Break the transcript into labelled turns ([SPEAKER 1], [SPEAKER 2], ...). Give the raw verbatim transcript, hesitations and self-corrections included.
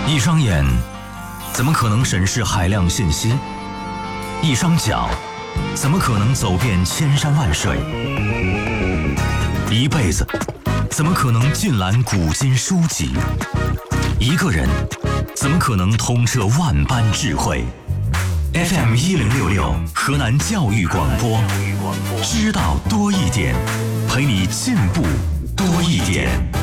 [SPEAKER 1] 一双眼怎么可能审视海量信息？一双脚怎么可能走遍千山万水？一辈子怎么可能尽览古今书籍？一个人怎么可能通彻万般智慧？ F M 一零六六河南教育广播，知道多一点，陪你进步多一点。